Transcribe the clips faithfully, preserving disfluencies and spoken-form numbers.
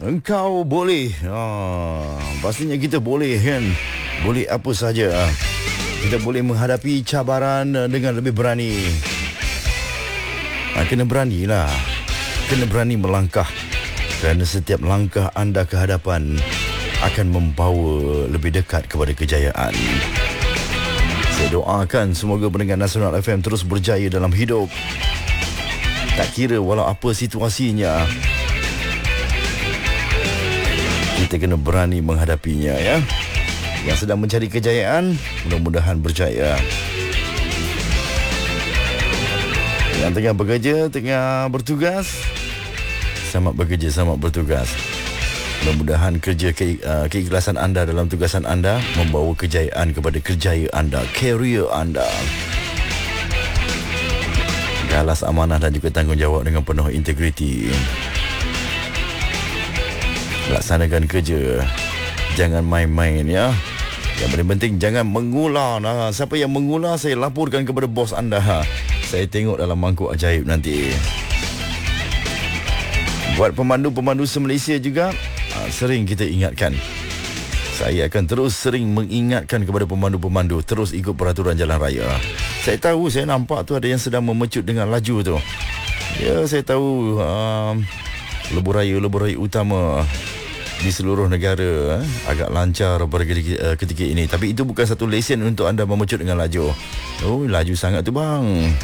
Engkau boleh. Ah, pastinya kita boleh kan. Boleh apa saja. Kita boleh menghadapi cabaran dengan lebih berani. Ah, kena beranilah. Kena berani melangkah. Kerana setiap langkah anda ke hadapan akan membawa lebih dekat kepada kejayaan. Saya doakan semoga pendengar Nasional F M terus berjaya dalam hidup. Tak kira walau apa situasinya, kita kena berani menghadapinya ya. Yang sedang mencari kejayaan, mudah-mudahan berjaya. Yang tengah bekerja, tengah bertugas, selamat bekerja, selamat bertugas. Mudah-mudahan kerja ke, uh, keikhlasan anda dalam tugasan anda membawa kejayaan kepada kerjaya anda, career anda. Galas amanah dan juga tanggungjawab dengan penuh integriti. Laksanakan kerja. Jangan main-main ya. Yang paling penting jangan mengular. Nah, siapa yang mengular saya laporkan kepada bos anda. Saya tengok dalam mangkuk ajaib nanti. Buat pemandu-pemandu se-Malaysia juga, sering kita ingatkan. Saya akan terus sering mengingatkan kepada pemandu-pemandu terus ikut peraturan jalan raya. Saya tahu, saya nampak tu ada yang sedang memecut dengan laju tu. Ya, saya tahu um, lebuh raya-lebuh raya utama di seluruh negara eh, agak lancar pada ketika, uh, ketika ini. Tapi itu bukan satu lesen untuk anda memecut dengan laju. Oh, laju sangat tu bang.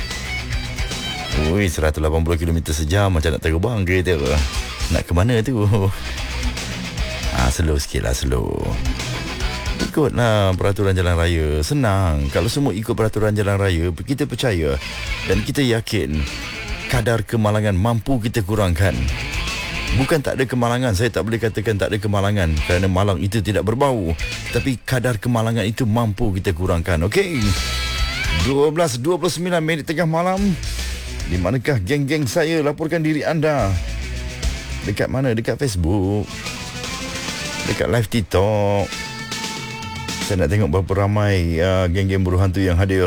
Ui, seratus lapan puluh kilometer sejam macam nak terbang kereta. Nak ke mana tu? Ah, slow sikit lah, slow. Ikutlah peraturan jalan raya. Senang. Kalau semua ikut peraturan jalan raya, kita percaya dan kita yakin kadar kemalangan mampu kita kurangkan. Bukan tak ada kemalangan, saya tak boleh katakan tak ada kemalangan kerana malang itu tidak berbau. Tapi kadar kemalangan itu mampu kita kurangkan. Okey. dua belas dua puluh sembilan minit tengah malam. Di manakah geng-geng saya? Laporkan diri anda. Dekat mana? Dekat Facebook, dekat live TikTok. Saya nak tengok berapa ramai uh, geng-geng buruh hantu yang hadir.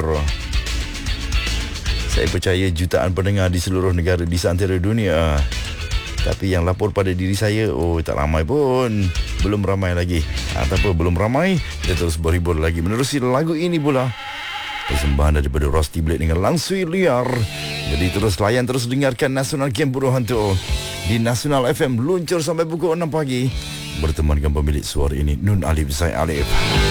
Saya percaya jutaan pendengar di seluruh negara di seantero dunia. Tapi yang lapor pada diri saya, oh tak ramai pun. Belum ramai lagi. Ha, tak apa, belum ramai. Kita terus berhibur lagi menerusi lagu ini pula. Persembahan daripada Rusty Blade dengan Langsui Liar. Jadi terus layan, terus dengarkan Nasional Game Buruh Hantu di Nasional F M, luncur sampai pukul enam pagi. Bertemankan pemilik suara ini, Nun Alif Zaid Alif.